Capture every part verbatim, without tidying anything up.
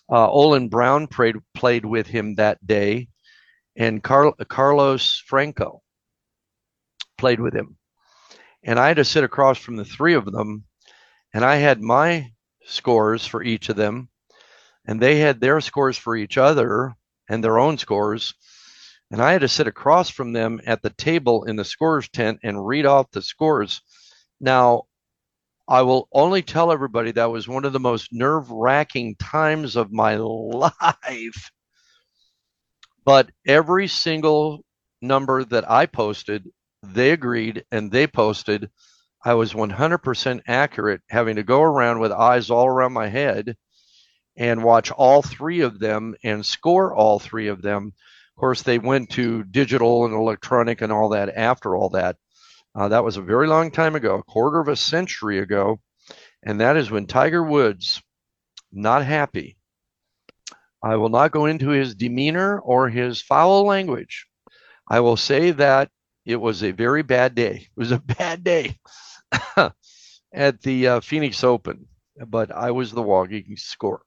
Uh, Olin Brown played played with him that day, and Car- Carlos Franco played with him. And I had to sit across from the three of them, and I had my scores for each of them, and they had their scores for each other and their own scores. And I had to sit across from them at the table in the scorers tent and read off the scores. Now, I will only tell everybody that was one of the most nerve wracking times of my life. But every single number that I posted, they agreed and they posted. I was one hundred percent accurate, having to go around with eyes all around my head and watch all three of them and score all three of them. Of course, they went to digital and electronic and all that after all that. Uh, that was a very long time ago, a quarter of a century ago. And that is when Tiger Woods, not happy. I will not go into his demeanor or his foul language. I will say that it was a very bad day. It was a bad day at the uh, Phoenix Open, but I was the walking scorer.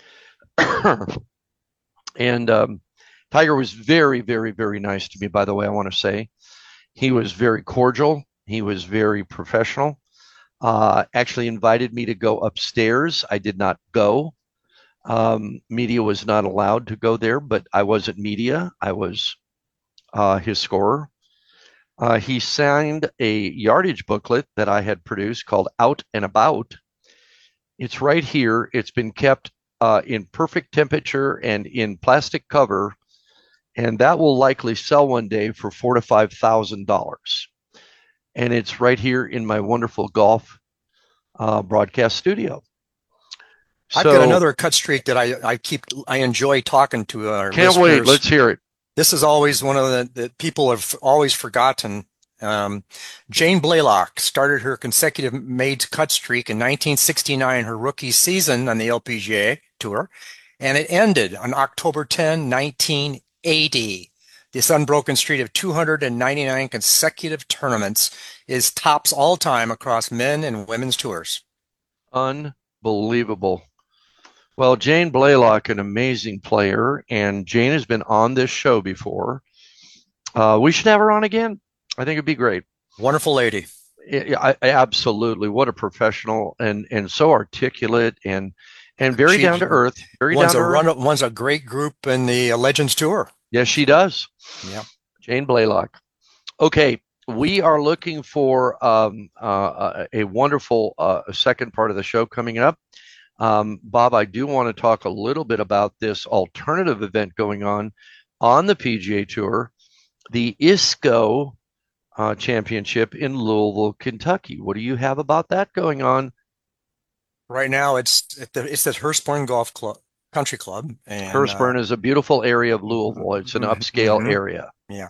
and um, Tiger was very, very, very nice to me, by the way, I want to say. He was very cordial. He was very professional. Uh, actually invited me to go upstairs. I did not go. Um, media was not allowed to go there, but I wasn't media. I was uh, his scorer. Uh, he signed a yardage booklet that I had produced called Out and About. It's right here. It's been kept uh, in perfect temperature and in plastic cover, and that will likely sell one day for four to five thousand dollars. And it's right here in my wonderful golf uh, broadcast studio. I've got So another cut streak that I, I keep I enjoy talking to our can't wait. listeners. Let's hear it. This is always one of the that people have always forgotten. Um, Jane Blalock started her consecutive made cut streak in nineteen sixty-nine, her rookie season on the L P G A Tour, and it ended on October tenth, nineteen eighty. This unbroken streak of two hundred ninety-nine consecutive tournaments is tops all time across men and women's tours. Unbelievable. Well, Jane Blalock, an amazing player, and Jane has been on this show before. Uh, we should have her on again. I think it'd be great. Wonderful lady. I, I, absolutely, what a professional and and so articulate and and very She down to earth. Very runs down to a earth. run runs a great group in the Legends Tour. Yes, she does. Yeah. Jane Blalock. Okay, we are looking for um, uh, a wonderful uh, second part of the show coming up. Um, Bob, I do want to talk a little bit about this alternative event going on on the P G A Tour, the ISCO uh, Championship in Louisville, Kentucky. What do you have about that going on? Right now, it's at the, it's at Hurstbourne Golf Club, Country Club, and uh, Hurstbourne is a beautiful area of Louisville. It's an upscale mm-hmm. area. Yeah.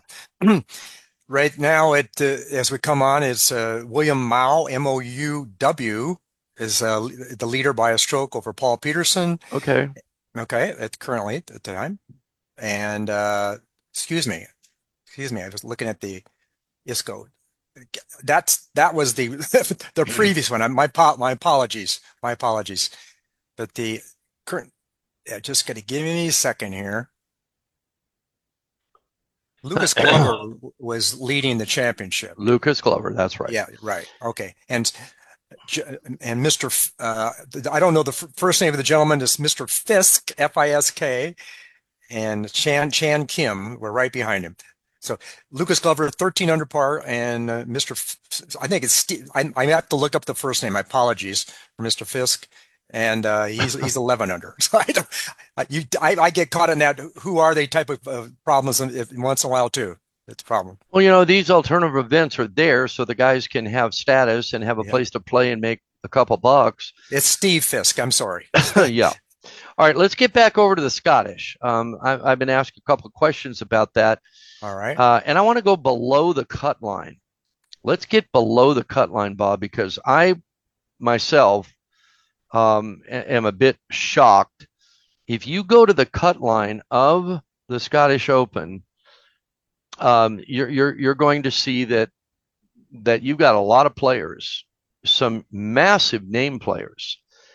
Right now, it uh, as we come on, it's uh, William Mou, M O U W, is uh, the leader by a stroke over Paul Peterson. Okay. Okay, at currently at the time, and uh, excuse me, excuse me, I was looking at the ISCO. That's that was the the previous one. My my apologies, my apologies. But the current, yeah, just going to give me a second here. Lucas Glover was leading the championship. Lucas Glover, that's right. Yeah, right. Okay, and and Mister F, uh, I don't know the first name of the gentleman. Is Mister Fisk, F I S K, and Chan Chan Kim were right behind him. So Lucas Glover, thirteen under par, and uh, Mister F I think it's Steve. I, I have to look up the first name. My apologies for Mister Fisk, and uh, he's he's eleven under. So I don't, I, you, I, I get caught in that. Who are they type of uh, problems if, once in a while too. That's a problem. Well, you know, these alternative events are there so the guys can have status and have a Yeah. place to play and make a couple bucks. It's Steve Fisk. I'm sorry. Yeah. All right, let's get back over to the Scottish. Um, I, I've been asked a couple of questions about that. All right. Uh, and I want to go below the cut line. Let's get below the cut line, Bob, because I myself um, am a bit shocked. If you go to the cut line of the Scottish Open, um, you're you're you're going to see that that you've got a lot of players, some massive name players,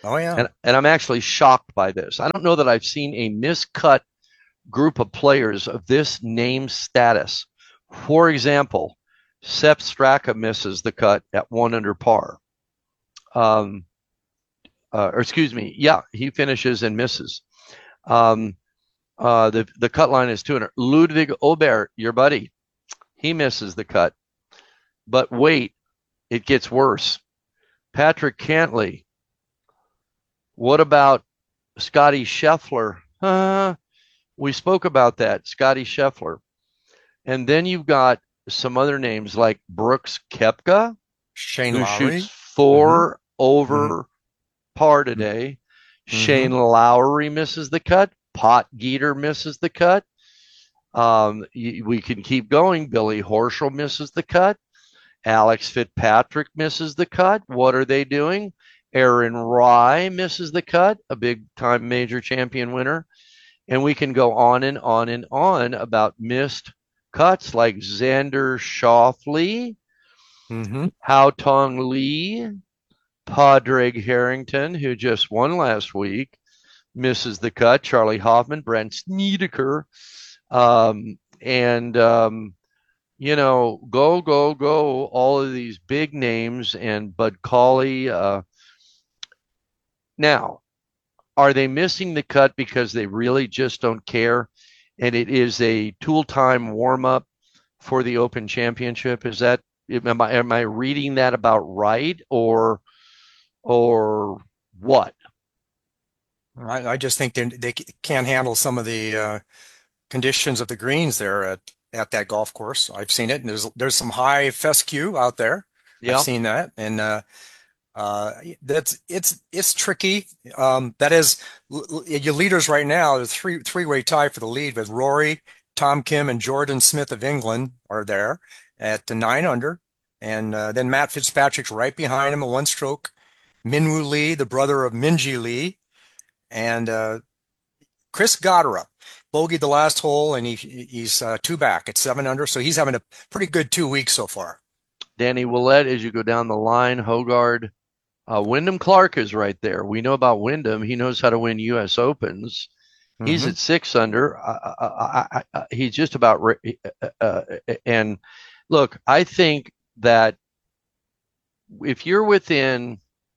Oh yeah. And, and I'm actually shocked by this. I don't know that I've seen a miscut group of players of this name status. For example, Sepp Straka misses the cut at one under par. Um, uh, or excuse me, yeah, he finishes and misses. Um, uh, the the cut line is two hundred. Ludwig Obert, your buddy, he misses the cut. But wait, it gets worse. Patrick Cantley. What about Scotty Scheffler? Uh, we spoke about that, Scotty Scheffler. And then you've got some other names like Brooks Koepka, Shane who shoots Lowry. Mm-hmm. four Mm-hmm. over par today. Mm-hmm. Shane Lowry misses the cut. Pot Geeter misses the cut. Um, we can keep going. Billy Horschel misses the cut. Alex Fitzpatrick misses the cut. What are they doing? Aaron Rai misses the cut, a big time major champion winner. And we can go on and on and on about missed cuts like Xander Schauffele, Mm-hmm. Hao Tong Lee, Padraig Harrington, who just won last week, misses the cut. Charlie Hoffman, Brent Snedeker, um, and um, you know, go, go, go, all of these big names and Bud Cauley. Uh, now, are they missing the cut because they really just don't care? And it is a tool time warm up for the Open Championship. Is that am I am I reading that about right or or what? I, I just think they they can't handle some of the uh, conditions of the greens there at at that golf course. I've seen it, and there's there's some high fescue out there. I've Yeah, seen that, and uh, uh, that's it's it's tricky. Um, that is, your leaders right now. The three three way tie for the lead with Rory, Tom Kim, and Jordan Smith of England are there at the nine under, and uh, then Matt Fitzpatrick's right behind him, a one stroke. Minwoo Lee, the brother of Minjee Lee, and uh, Chris Goddard bogeyed the last hole, and he he's uh, two back at seven under, so he's having a pretty good two weeks so far. Danny Willett, as you go down the line, Hogard, uh, Wyndham Clark is right there. We know about Wyndham. He knows how to win U S Opens. He's Mm-hmm. at six under. I, I, I, he's just about. Uh, uh, and look, I think that if you're within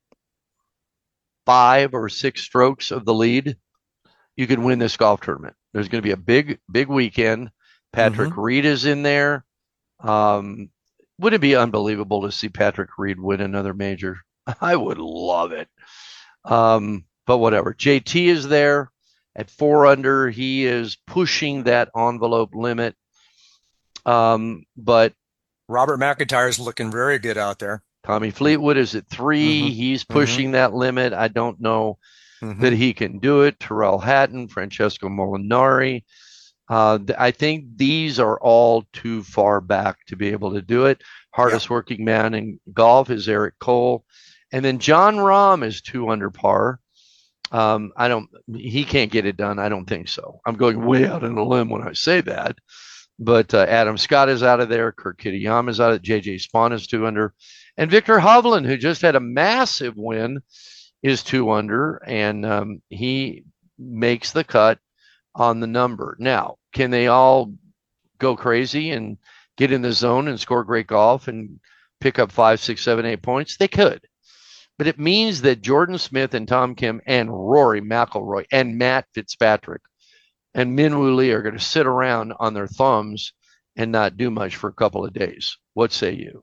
five or six strokes of the lead, you can win this golf tournament. There's going to be a big, big weekend. Mm-hmm. Patrick Reed is in there. Um, would it be unbelievable to see Patrick Reed win another major? I would love it. Um, but whatever. J T is there at four under. He is pushing that envelope limit. Um, but Robert McIntyre is looking very good out there. Tommy Fleetwood is at Mm-hmm. three. He's Mm-hmm. pushing that limit. I don't know Mm-hmm. that he can do it. Terrell Hatton, Francesco Molinari. Uh, I think these are all too far back to be able to do it. Yeah. Hardest working man in golf is Eric Cole. And then Jon Rahm is two under par. Um, I don't, he can't get it done. I don't think so. I'm going way out on a limb when I say that. But uh, Adam Scott is out of there. Kurt Kitayama is out of it. J J Spawn is two under. And Victor Hovland, who just had a massive win, is two under. And um, he makes the cut on the number. Now, can they all go crazy and get in the zone and score great golf and pick up five, six, seven, eight points? They could. But it means that Jordan Smith and Tom Kim and Rory McIlroy and Matt Fitzpatrick and Minwoo Lee are going to sit around on their thumbs and not do much for a couple of days. What say you?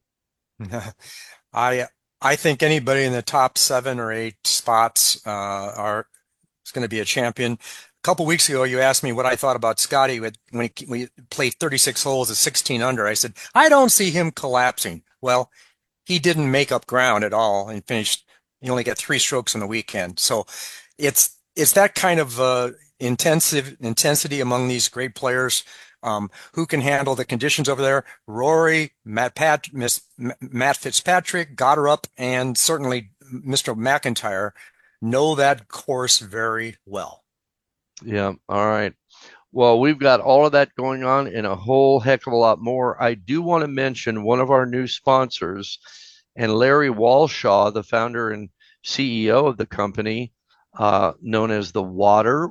I I think anybody in the top seven or eight spots uh, are is going to be a champion. A couple weeks ago, you asked me what I thought about Scotty when he, when he played thirty-six holes at sixteen under. I said, I don't see him collapsing. Well, he didn't make up ground at all and finished. He only got three strokes on the weekend. So it's it's that kind of uh, intensive intensity among these great players. Um, who can handle the conditions over there? Rory, Matt, Pat, Miss, Matt Fitzpatrick, Goddard, and certainly Mister McIntyre know that course very well. Yeah. All right. Well, we've got all of that going on and a whole heck of a lot more. I do want to mention one of our new sponsors, and Larry Walshaw, the founder and C E O of the company, uh, known as the Water